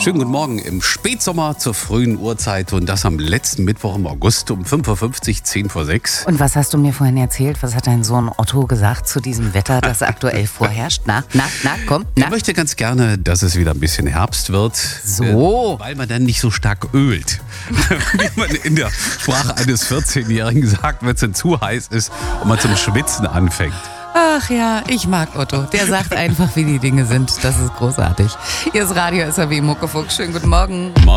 Schönen guten Morgen im Spätsommer zur frühen Uhrzeit und das am letzten Mittwoch im August um 5.50 Uhr, 10 vor 6. Und was hast du mir vorhin erzählt? Was hat dein Sohn Otto gesagt zu diesem Wetter, das aktuell vorherrscht? Komm. Ich möchte ganz gerne, dass es wieder ein bisschen Herbst wird. So. Weil man dann nicht so stark ölt. Wie man in der Sprache eines 14-Jährigen sagt, wenn es dann zu heiß ist und man zum Schwitzen anfängt. Ach ja, ich mag Otto. Der sagt einfach, wie die Dinge sind. Das ist großartig. Hier ist Radio SAW Muckefuck. Schönen guten Morgen.